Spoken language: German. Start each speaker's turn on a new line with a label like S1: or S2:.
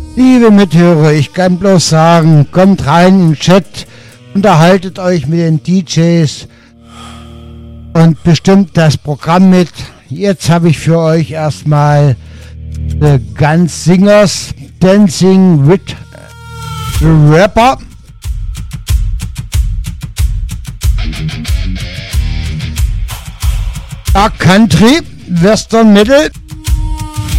S1: Liebe Mithörer, ich kann bloß sagen, kommt rein in den Chat, unterhaltet euch mit den DJs und bestimmt das Programm mit. Jetzt habe ich für euch erstmal The Gunsingers Dancing with the Rapper. Dark Country, Western Metal.